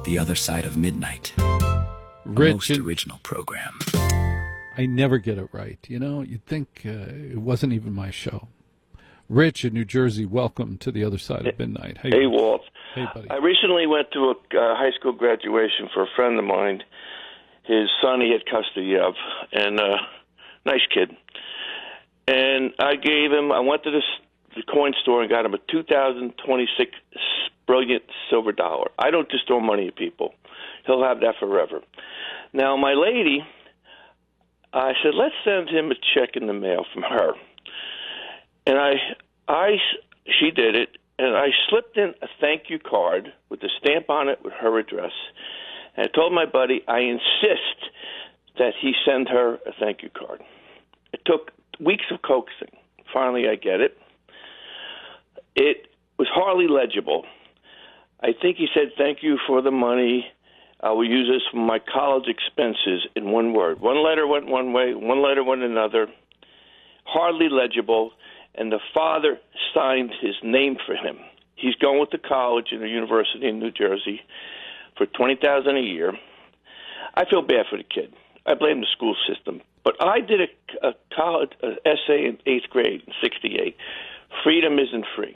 The Other Side of Midnight. Rich, A most original program. I never get it right. You know, you'd think it wasn't even my show. Rich in New Jersey, welcome to The Other Side of Midnight. Hey, Walt. Hey, buddy. I recently went to a high school graduation for a friend of mine. His son he had custody of, and nice kid. And I went to the coin store and got him a 2026 brilliant silver dollar. I don't just throw money at people. He'll have that forever. Now, my lady, I said, let's send him a check in the mail from her. And she did it, and I slipped in a thank you card with a stamp on it with her address. And I told my buddy, I insist that he send her a thank you card. It took weeks of coaxing. Finally, I get it. It was hardly legible. I think he said, thank you for the money. I will use this for my college expenses in one word. One letter went one way, one letter went another. Hardly legible. And the father signed his name for him. He's going with the college in a university in New Jersey for $20,000 a year. I feel bad for the kid. I blame the school system. But I did a college essay in 8th grade in '68. Freedom isn't free.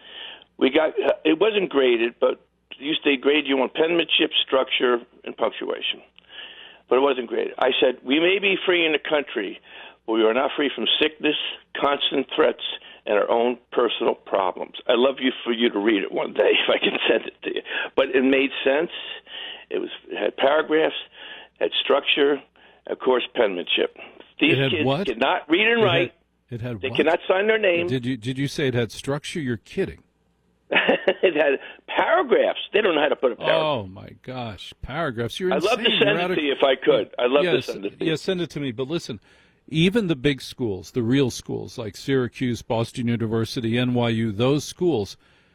It wasn't graded, but they grade you on penmanship, structure, and punctuation. But it wasn't graded. I said, we may be free in the country, but we are not free from sickness, constant threats, and our own personal problems. I'd love for you to read it one day if I can send it to you. But it made sense. It had paragraphs, had structure, of course, penmanship. These kids what? cannot read and write. It had They what? cannot sign their name. Did you say it had structure? You're kidding. It had paragraphs. They don't know how to put a paragraph. Oh, my gosh. Paragraphs. You're I'd insane. love to send it to you if I could. I'd love to send it to you. Yeah, send it to me. But listen, even the big schools, the real schools like Syracuse, Boston University, NYU, those schools,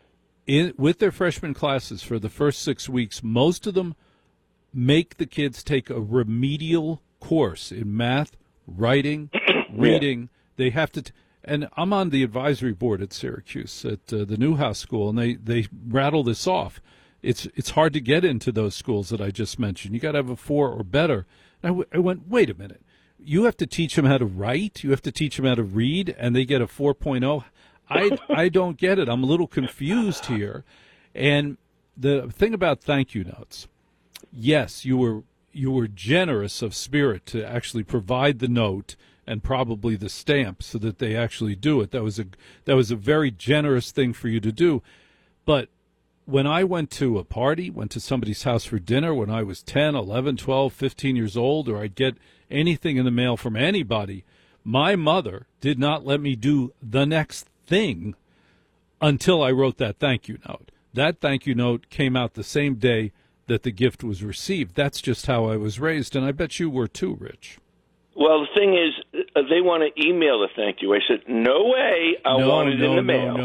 with their freshman classes for the first 6 weeks, most of them make the kids take a remedial course in math, writing, reading. Yeah. They have to and I'm on the advisory board at Syracuse at the Newhouse School, and they rattle this off. It's hard to get into those schools that I just mentioned. You got to have a 4 or better. And I went, wait a minute. You have to teach them how to write. You have to teach them how to read, and they get a 4.0. I don't get it. I'm a little confused here. And the thing about thank you notes, yes, you were generous of spirit to actually provide the note and probably the stamp so that they actually do it. That was a very generous thing for you to do. But when I went to a party, went to somebody's house for dinner when I was 10, 11, 12, 15 years old, or I'd get anything in the mail from anybody, my mother did not let me do the next thing until I wrote that thank you note. That thank you note came out the same day that the gift was received. That's just how I was raised, and I bet you were too, Rich. Well, the thing is, they want to email a thank you. I said, no way, I want it in the mail.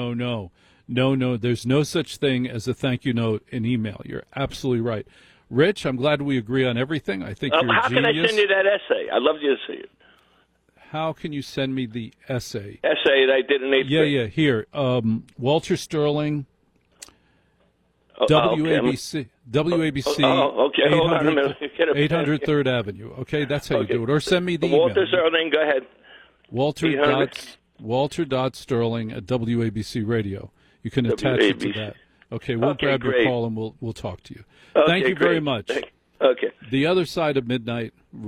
No, there's no such thing as a thank you note in email. You're absolutely right. Rich, I'm glad we agree on everything. I think you're a genius. How can I send you that essay? I'd love you to see it. How can you send me the essay? Essay that I did in 8th grade. Yeah, here. Walter Sterling, WABC. Okay. WABC. Okay. Hold on a minute. 800 3rd Avenue. Okay, that's how you do it. Or send me the email. Walter Sterling, go ahead. Walter.Sterling at WABC Radio. You can attach it to that. Okay, we'll grab your call and we'll talk to you. Okay, Thank you very great. much. Okay. The Other Side of Midnight.